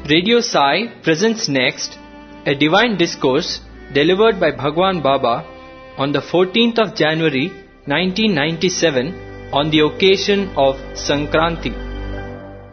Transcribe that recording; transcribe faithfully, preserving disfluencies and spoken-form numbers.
Radio Sai presents next a divine discourse delivered by Bhagwan Baba on the fourteenth of January nineteen ninety-seven on the occasion of Sankranti.